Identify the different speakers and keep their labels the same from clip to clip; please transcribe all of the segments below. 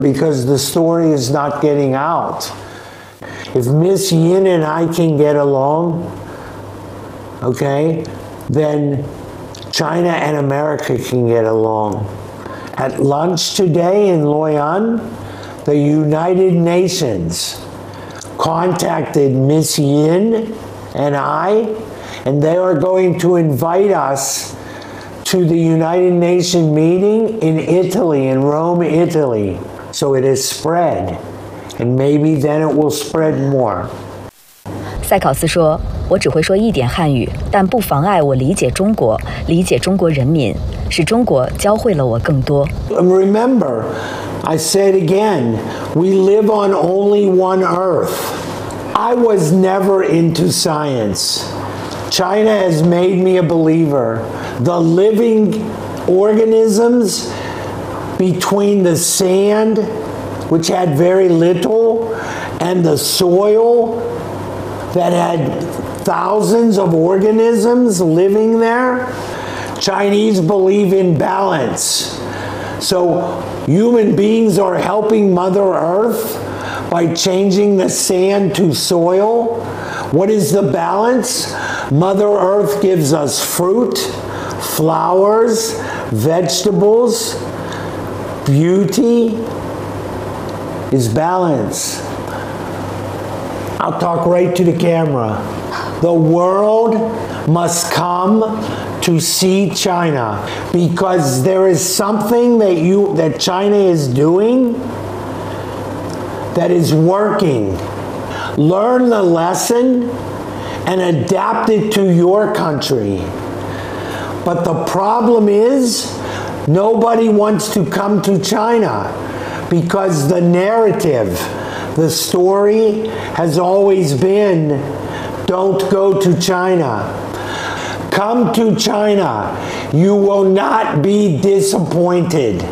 Speaker 1: because the story is not getting out. If Miss Yin and I can get along, okay, then China and America can get along. At lunch today in Luoyang, the United Nations contacted Miss Yin and I, and they are going to invite us to the United Nations meeting in Italy, in Rome, Italy. So it has spread, and maybe then it will spread more.
Speaker 2: 塞考斯说：“我只会说一点汉语，但不妨碍我理解中国，理解中国人民，使中国教会了我更多。”
Speaker 1: Remember, I said again, we live on only one earth. I was never into science. China has made me a believer. The living organisms between the sand, which had very little, and the soil that had thousands of organisms living there, Chinese believe in balance. So human beings are helping Mother Earth by changing the sand to soil. What is the balance? Mother Earth gives us fruit, flowers, vegetables. Beauty is balance. I'll talk right to the camera. The world must come to see China because there is something that China is doing that is working. Learn the lesson and adapt it to your country. But the problem is nobody wants to come to China because the narrative, the story has always been, don't go to China. Come to China. You will not be disappointed.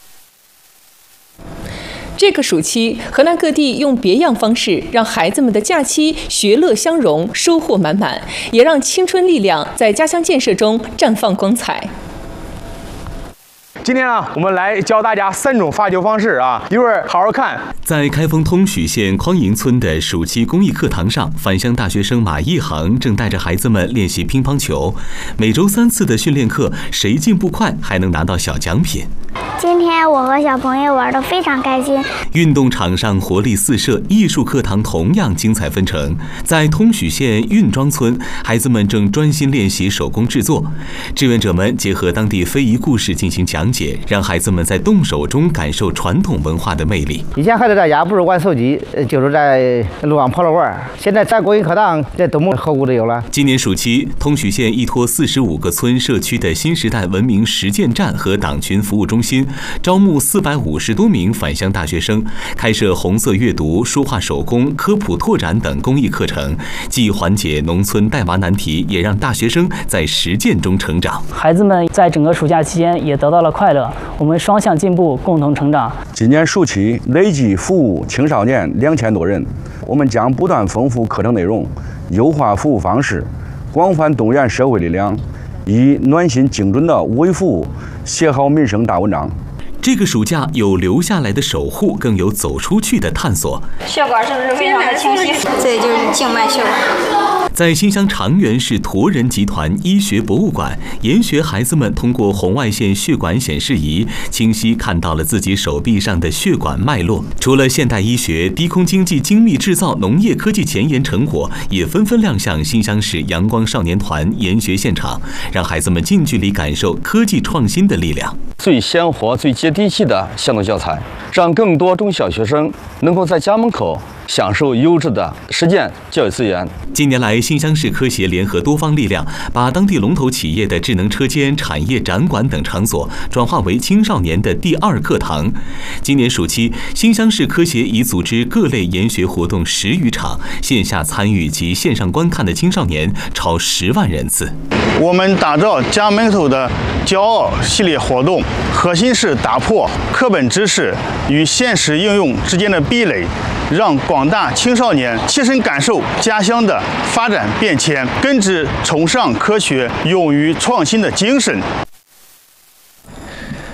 Speaker 3: 这个暑期，河南各地用别样方式让孩子们的假期学乐相融，收获满满，也让青春力量在家乡建设中绽放光彩。
Speaker 4: 今天啊，我们来教大家3种发球方式啊，一会儿好好看。
Speaker 5: 在开封通许县匡营村的暑期公益课堂上，返乡大学生马一航正带着孩子们练习乒乓球。每周3次的训练课，谁进步快还能拿到小奖品。
Speaker 6: 今天我和小朋友玩得非常开心。
Speaker 5: 运动场上活力四射，艺术课堂同样精彩纷呈。在通许县运庄村，孩子们正专心练习手工制作。志愿者们结合当地非遗故事进行讲解，让孩子们在动手中感受传统文化的魅力。
Speaker 7: 以前孩子在家不是玩手机，就是在路上跑着玩。现在在公益课堂，这多么合乎的有了。
Speaker 5: 今年暑期，通许县依托45个村社区的新时代文明实践站和党群服务中心，招募450多名返乡大学生，开设红色阅读、书画手工、科普拓展等公益课程，既缓解农村带娃难题，也让大学生在实践中成长。
Speaker 8: 孩子们在整个暑假期间也得到了快乐，我们双向进步，共同成长。
Speaker 9: 今年暑期累计服务青少年2000多人，我们将不断丰富课程内容，优化服务方式，广泛动员社会力量，以暖心精准的微服务写好民生大文章。
Speaker 5: 这个暑假有留下来的守护，更有走出去的探索。
Speaker 10: 血管是不是非常的清晰？这就是静脉血管。
Speaker 5: 在新乡长垣市驼人集团医学博物馆，研学孩子们通过红外线血管显示仪，清晰看到了自己手臂上的血管脉络。除了现代医学、低空经济、精密制造、农业科技前沿成果，也纷纷亮相新乡市阳光少年团研学现场，让孩子们近距离感受科技创新的力量。
Speaker 11: 最鲜活、最接地气的乡土教材，让更多中小学生能够在家门口享受优质的实践教育资源。
Speaker 5: 近年来，新乡市科协联合多方力量，把当地龙头企业的智能车间、产业展馆等场所转化为青少年的第2课堂。今年暑期，新乡市科协已组织各类研学活动10余场，线下参与及线上观看的青少年超10万人次。
Speaker 12: 我们打造家门口的骄傲系列活动，核心是打破课本知识与现实应用之间的壁垒，让广大青少年切身感受家乡的发展变迁，根植崇尚科学、勇于创新的精神。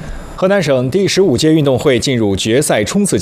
Speaker 13: 河南省第15届运动会进入决赛冲刺